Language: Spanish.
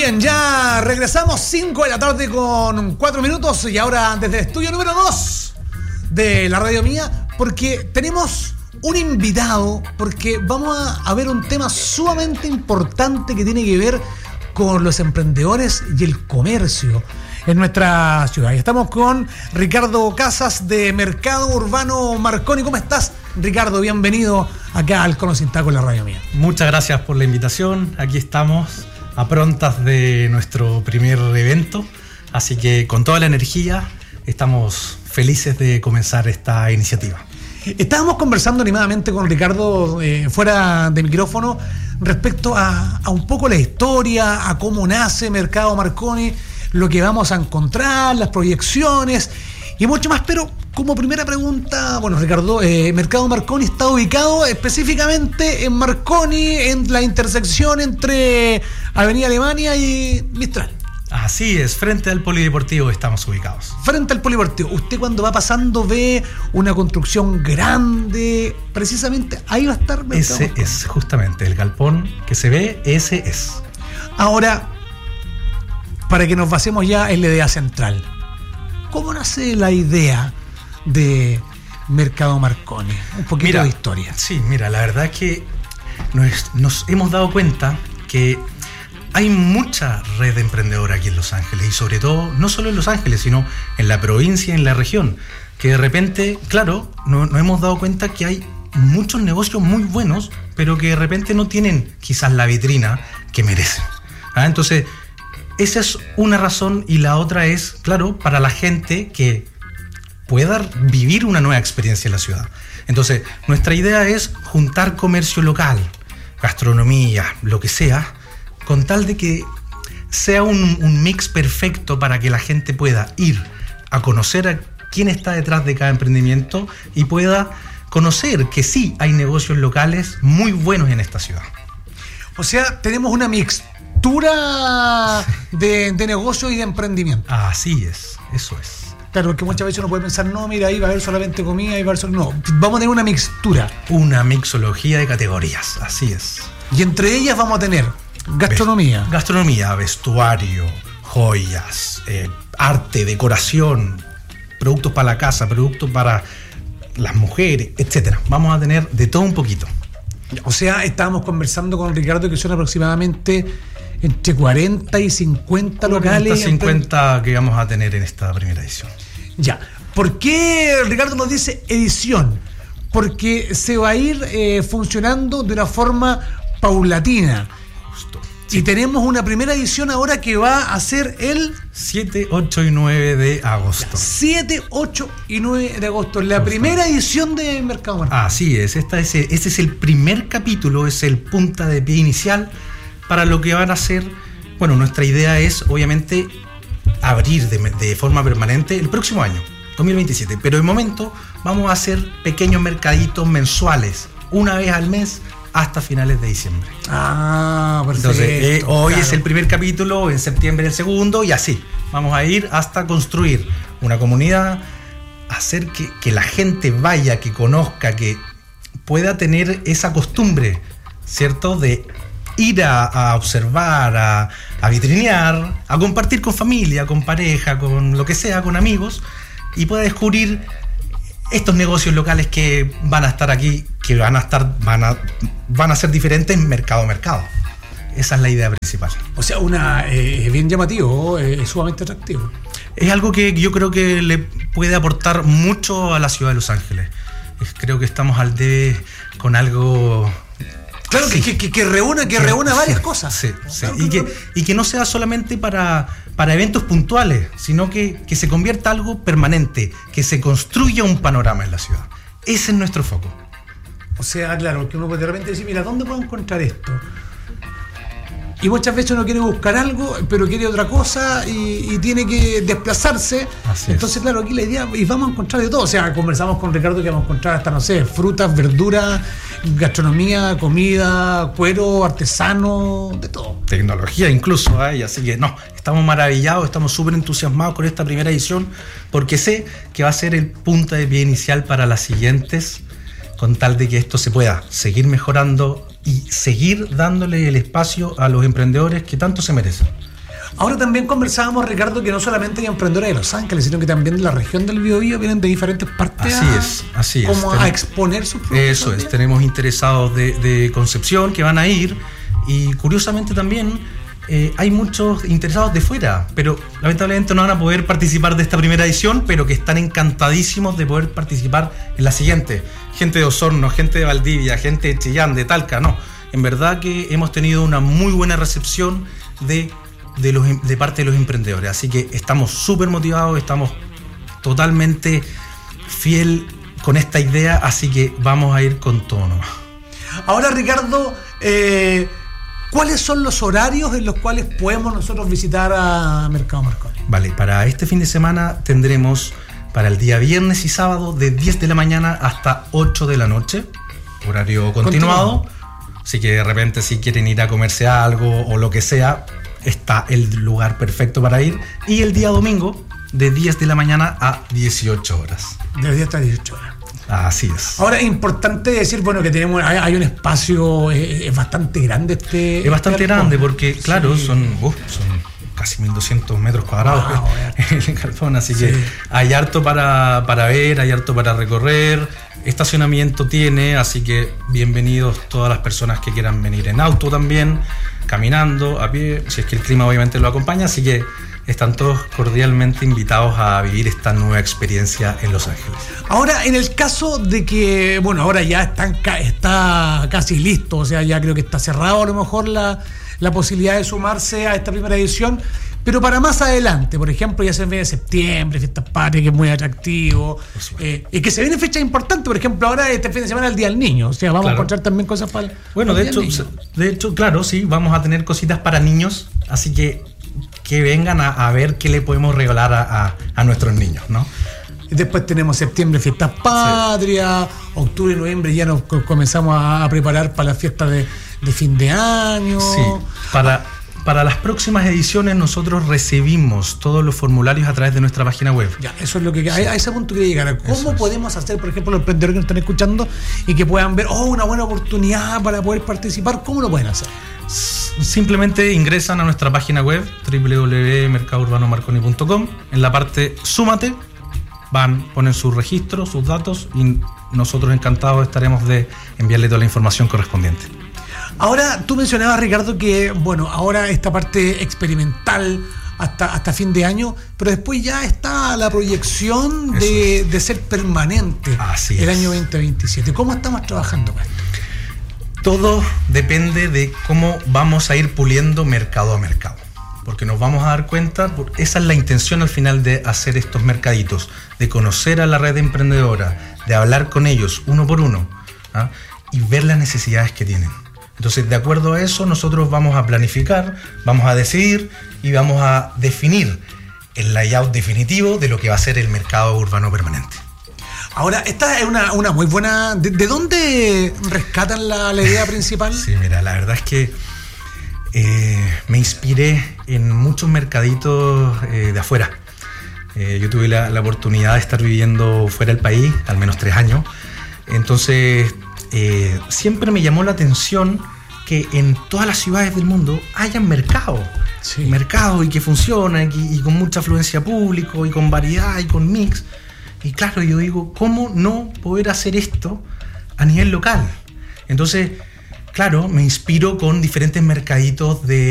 Bien, ya regresamos 5 de la tarde con 4 minutos y ahora desde el estudio número 2 de la Radio Mía, porque tenemos un invitado, porque vamos a ver un tema sumamente importante que tiene que ver con los emprendedores y el comercio en nuestra ciudad. Y estamos con Ricardo Casas de Mercado Urbano Marconi. ¿Cómo estás, Ricardo? Bienvenido acá al Cono Sin Taco en la Radio Mía. Muchas gracias por la invitación. Aquí estamos a prontas de nuestro primer evento, así que con toda la energía estamos felices de comenzar esta iniciativa. Estábamos conversando animadamente con Ricardo fuera de micrófono respecto a un poco la historia, a cómo nace Mercado Marconi, lo que vamos a encontrar, las proyecciones y mucho más, pero como primera pregunta, bueno, Ricardo, Mercado Marconi está ubicado específicamente en Marconi, en la intersección entre Avenida Alemania y Mistral. Así es, frente al Polideportivo estamos ubicados. Frente al Polideportivo. Usted cuando va pasando ve una construcción grande, precisamente ahí va a estar Mercado Ese Marconi. es justamente el galpón que se ve, ese es. Ahora, para que nos basemos ya en la idea central, ¿cómo nace la idea de Mercado Marconi? Un poquito de historia. Sí, mira, la verdad es que nos hemos dado cuenta que hay mucha red emprendedora aquí en Los Ángeles y sobre todo, no solo en Los Ángeles, sino en la provincia y en la región, que de repente, claro, nos hemos dado cuenta que hay muchos negocios muy buenos, pero que de repente no tienen quizás la vitrina que merecen. Entonces, esa es una razón y la otra es, claro, para la gente que pueda vivir una nueva experiencia en la ciudad. Entonces, nuestra idea es juntar comercio local, gastronomía, lo que sea, con tal de que sea un mix perfecto para que la gente pueda ir a conocer a quién está detrás de cada emprendimiento y pueda conocer que sí hay negocios locales muy buenos en esta ciudad. O sea, tenemos una mixtura de negocio y de emprendimiento. Así es, eso es. Claro, porque muchas veces uno puede pensar, no, mira, ahí va a haber solamente comida, ahí va a haber no, vamos a tener una mixtura. Una mixología de categorías, así es. Y entre ellas vamos a tener gastronomía. Gastronomía, vestuario, joyas, arte, decoración, productos para la casa, productos para las mujeres, etcétera. Vamos a tener de todo un poquito. O sea, estábamos conversando con Ricardo que son aproximadamente entre 40 y 50 locales. 50 que vamos a tener en esta primera edición. Ya. ¿Por qué Ricardo nos dice edición? Porque se va a ir funcionando de una forma paulatina. Justo. Sí. Y tenemos una primera edición ahora que va a ser el 7, 8 y 9 de agosto. 7, 8 y 9 de agosto. La primera edición de Mercado Marconi. Así es. Este es el primer capítulo, es el punta de pie inicial para lo que van a ser. Bueno, nuestra idea es, obviamente, abrir de forma permanente el próximo año, 2027. Pero de momento vamos a hacer pequeños mercaditos mensuales, una vez al mes, hasta finales de diciembre. Ah, perfecto. Entonces, hoy claro. es el primer capítulo, en septiembre el segundo, y así. Vamos a ir hasta construir una comunidad, hacer que la gente vaya, que conozca, que pueda tener esa costumbre, ¿cierto? De ir a observar, a vitrinear, a compartir con familia, con pareja, con lo que sea, con amigos, y pueda descubrir estos negocios locales que van a estar aquí, que van a ser diferentes mercado a mercado. Esa es la idea principal. O sea, bien llamativo, es sumamente atractivo. Es algo que yo creo que le puede aportar mucho a la ciudad de Los Ángeles. Creo que estamos al debe con algo. Claro, sí. que reúna varias cosas. Sí. Y que no sea solamente para eventos puntuales, sino que se convierta en algo permanente, que se construya un panorama en la ciudad. Ese es nuestro foco. O sea, claro, que uno puede de repente decir, mira, ¿dónde puedo encontrar esto? Y muchas veces uno quiere buscar algo, pero quiere otra cosa y tiene que desplazarse. Así Entonces, es. claro, aquí la idea, y vamos a encontrar de todo. O sea, conversamos con Ricardo que vamos a encontrar hasta, no sé, frutas, verduras, gastronomía, comida, cuero, artesano, de todo. Tecnología incluso, así que no, estamos maravillados, estamos súper entusiasmados con esta primera edición, porque sé que va a ser el punta de pie inicial para las siguientes, con tal de que esto se pueda seguir mejorando y seguir dándole el espacio a los emprendedores que tanto se merecen. Ahora también conversábamos, Ricardo, que no solamente hay emprendedores de Los Ángeles, sino que también de la región del Biobío vienen de diferentes partes así es. Como a exponer sus productos. Eso es, tenemos interesados de Concepción que van a ir, y curiosamente también hay muchos interesados de fuera, pero lamentablemente no van a poder participar de esta primera edición, pero que están encantadísimos de poder participar en la siguiente. Gente de Osorno, gente de Valdivia, gente de Chillán, de Talca, no. En verdad que hemos tenido una muy buena recepción de parte de los emprendedores, así que estamos súper motivados, estamos totalmente fiel con esta idea, así que vamos a ir con todo nomás. Ahora, Ricardo, ¿cuáles son los horarios en los cuales podemos nosotros visitar a Mercado Marconi? Vale, para este fin de semana tendremos para el día viernes y sábado de 10 de la mañana hasta 8 de la noche, horario continuado. Así que de repente si quieren ir a comerse algo o lo que sea, está el lugar perfecto para ir. Y el día domingo de 10 de la mañana a 18 horas. De 10 hasta 18 horas. Así es. Ahora, es importante decir, bueno, que hay un espacio es bastante grande es bastante grande porque, claro, sí, son casi 1200 metros cuadrados en el galpón, así que hay harto para ver, hay harto para recorrer. Estacionamiento tiene, así que bienvenidos todas las personas que quieran venir en auto también, caminando, a pie, si es que el clima obviamente lo acompaña, así que están todos cordialmente invitados a vivir esta nueva experiencia en Los Ángeles. Ahora, en el caso de que, bueno, ahora ya está casi listo, o sea, ya creo que está cerrado a lo mejor la posibilidad de sumarse a esta primera edición, pero para más adelante, por ejemplo, ya se viene septiembre, fiestas patrias, que es muy atractivo, y que se vienen fechas importantes, por ejemplo, ahora este fin de semana el Día del Niño, o sea, vamos a encontrar también cosas para bueno, de hecho, claro, sí, vamos a tener cositas para niños, así que vengan a ver qué le podemos regalar a nuestros niños, ¿no? Después tenemos septiembre, fiestas patrias, octubre y noviembre ya nos comenzamos a preparar para las fiestas de fin de año. Sí, para las próximas ediciones nosotros recibimos todos los formularios a través de nuestra página web. Ya, eso es lo que a ese punto quería llegar. ¿Cómo podemos hacer, por ejemplo, los emprendedores que nos están escuchando y que puedan ver, una buena oportunidad para poder participar? ¿Cómo lo pueden hacer? Simplemente ingresan a nuestra página web www.mercadourbanomarconi.com. En la parte Súmate ponen su registro, sus datos, y nosotros encantados estaremos de enviarle toda la información correspondiente. Ahora, tú mencionabas, Ricardo, que bueno, ahora esta parte experimental hasta fin de año, pero después ya está la proyección de ser permanente. Así el es. Año 2027. ¿Cómo estamos trabajando con esto? Todo depende de cómo vamos a ir puliendo mercado a mercado, porque nos vamos a dar cuenta, esa es la intención al final de hacer estos mercaditos, de conocer a la red emprendedora, de hablar con ellos uno por uno, y ver las necesidades que tienen. Entonces, de acuerdo a eso, nosotros vamos a planificar, vamos a decidir y vamos a definir el layout definitivo de lo que va a ser el mercado urbano permanente. Ahora, esta es una muy buena... ¿De dónde rescatan la idea principal? Sí, mira, la verdad es que me inspiré en muchos mercaditos de afuera. Yo tuve la oportunidad de estar viviendo fuera del país, al menos 3 años. Entonces, siempre me llamó la atención que en todas las ciudades del mundo hayan mercados. Sí. Mercados y que funcionan y con mucha afluencia público y con variedad y con mix. Y claro, yo digo, ¿cómo no poder hacer esto a nivel local? Entonces, claro, me inspiro con diferentes mercaditos de